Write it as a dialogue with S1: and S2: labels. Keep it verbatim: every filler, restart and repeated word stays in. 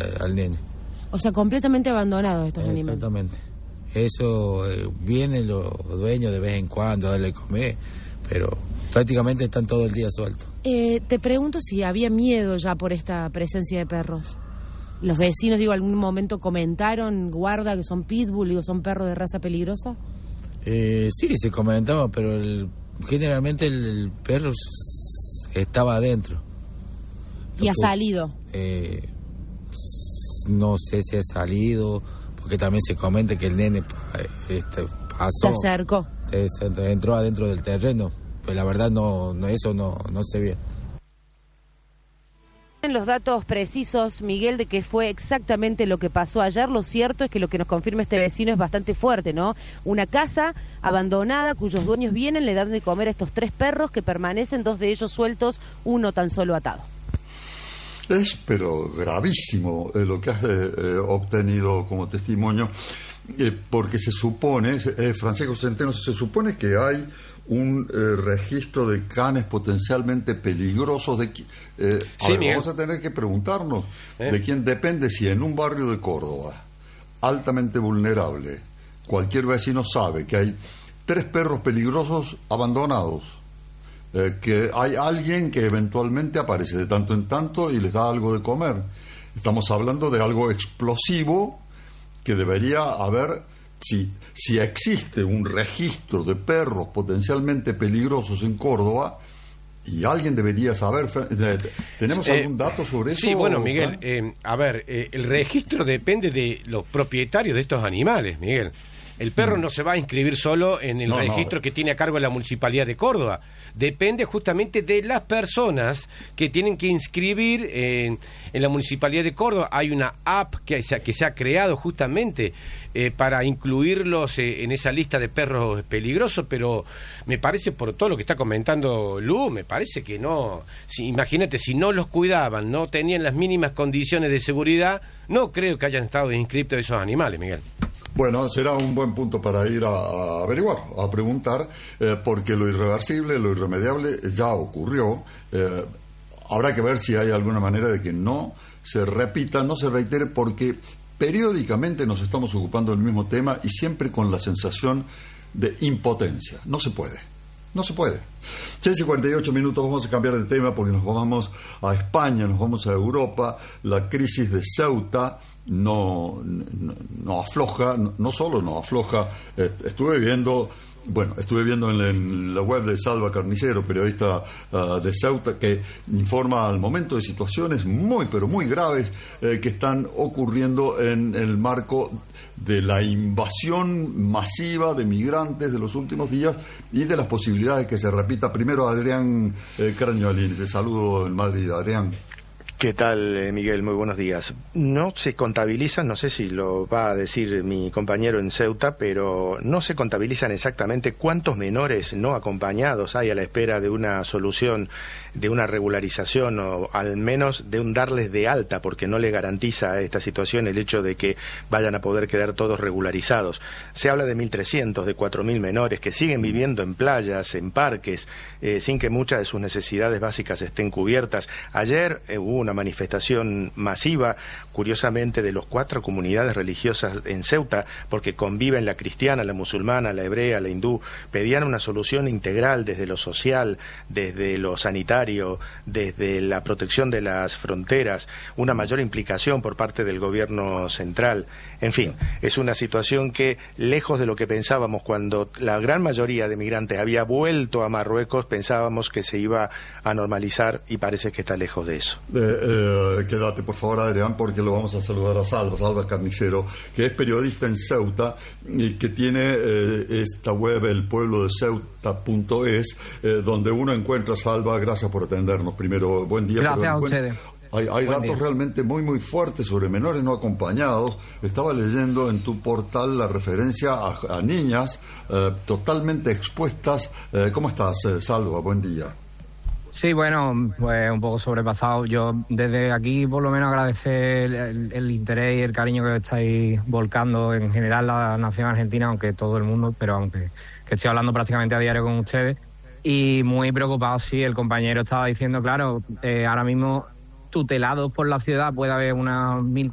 S1: al, al nene.
S2: O sea, completamente abandonados estos animales.
S1: Exactamente. Eso, eh, vienen los dueños de vez en cuando a darle comer, pero prácticamente están todo el día sueltos.
S2: Eh, te pregunto si había miedo ya por esta presencia de perros. Los vecinos, digo, algún momento comentaron, guarda, que son pitbull, digo, son perros de raza peligrosa.
S1: Eh, sí, se comentaba, pero el, generalmente el, el perro estaba adentro.
S2: ¿Y ha salido?
S1: Eh, no sé si ha salido, porque también se comenta que el nene este, pasó.
S2: Se acercó.
S1: Se, se entró adentro del terreno, pues la verdad no, no eso no, no sé bien.
S2: Los datos precisos, Miguel, de que fue exactamente lo que pasó ayer. Lo cierto es que lo que nos confirma este vecino es bastante fuerte, ¿no? Una casa abandonada cuyos dueños vienen, le dan de comer a estos tres perros que permanecen, dos de ellos sueltos, uno tan solo atado.
S3: Es, pero gravísimo eh, lo que has eh, eh, obtenido como testimonio, eh, porque se supone, eh, Francisco Centeno, se supone que hay un eh, registro de canes potencialmente peligrosos. De, eh,
S4: sí,
S3: a ver, vamos a tener que preguntarnos ¿Eh? de quién depende si en un barrio de Córdoba altamente vulnerable cualquier vecino sabe que hay tres perros peligrosos abandonados, eh, que hay alguien que eventualmente aparece de tanto en tanto y les da algo de comer. Estamos hablando de algo explosivo que debería haber. Si, si existe un registro de perros potencialmente peligrosos en Córdoba, y alguien debería saber, ¿tenemos eh, algún dato sobre eso?
S4: Sí, bueno, Miguel, eh, a ver, eh, el registro depende de los propietarios de estos animales, Miguel. El perro mm. no se va a inscribir solo en el no, registro no. que tiene a cargo la Municipalidad de Córdoba. Depende justamente de las personas que tienen que inscribir en, en la Municipalidad de Córdoba. Hay una app que se, que se ha creado justamente eh, para incluirlos eh, en esa lista de perros peligrosos, pero me parece, por todo lo que está comentando Lu, me parece que no. Si, imagínate, si no los cuidaban, no tenían las mínimas condiciones de seguridad, no creo que hayan estado inscritos esos animales, Miguel.
S3: Bueno, será un buen punto para ir a, a averiguar, a preguntar, eh, porque lo irreversible, lo irremediable ya ocurrió. Eh, habrá que ver si hay alguna manera de que no se repita, no se reitere, porque periódicamente nos estamos ocupando del mismo tema y siempre con la sensación de impotencia. No se puede. No se puede. seis y cuarenta y ocho minutos, vamos a cambiar de tema porque nos vamos a España, nos vamos a Europa. La crisis de Ceuta no, no, no afloja, no, no solo no afloja. Estuve viendo, bueno, estuve viendo en la, en la web de Salva Carnicero, periodista uh, de Ceuta, que informa al momento de situaciones muy, pero muy graves eh, que están ocurriendo en el marco de la invasión masiva de migrantes de los últimos días y de las posibilidades que se repita. Primero, Adrián eh, Carañolini, te saludo en Madrid, Adrián.
S5: ¿Qué tal, Miguel? Muy buenos días. No se contabilizan, no sé si lo va a decir mi compañero en Ceuta, pero no se contabilizan exactamente cuántos menores no acompañados hay a la espera de una solución, de una regularización o al menos de un darles de alta, porque no le garantiza a esta situación el hecho de que vayan a poder quedar todos regularizados. Se habla de mil trescientos, de cuatro mil menores que siguen viviendo en playas, en parques, eh, sin que muchas de sus necesidades básicas estén cubiertas. Ayer eh, hubo una manifestación masiva, curiosamente, de las cuatro comunidades religiosas en Ceuta, porque conviven la cristiana, la musulmana, la hebrea, la hindú. Pedían una solución integral desde lo social, desde lo sanitario, desde la protección de las fronteras, una mayor implicación por parte del gobierno central. En fin, es una situación que, lejos de lo que pensábamos cuando la gran mayoría de migrantes había vuelto a Marruecos, pensábamos que se iba a normalizar y parece que está lejos de eso.
S3: Eh, eh, quédate por favor, Adrián, porque lo vamos a saludar a Salva, Salva Carnicero, que es periodista en Ceuta y que tiene eh, esta web, el pueblo de Ceuta punto es, eh, donde uno encuentra, Salva, gracias por atendernos. Primero, buen día.
S6: Gracias a ustedes.
S3: Hay, hay datos día. realmente muy muy fuertes sobre menores no acompañados. Estaba leyendo en tu portal la referencia a, a niñas eh, totalmente expuestas. Eh, ¿Cómo estás, eh, Salva? Buen día.
S6: Sí, bueno, pues un poco sobrepasado. Yo desde aquí por lo menos agradecer el, el interés y el cariño que estáis volcando en general la nación argentina, aunque todo el mundo, pero aunque que estoy hablando prácticamente a diario con ustedes. Y muy preocupado, sí, el compañero estaba diciendo, claro, eh, ahora mismo tutelados por la ciudad puede haber unas mil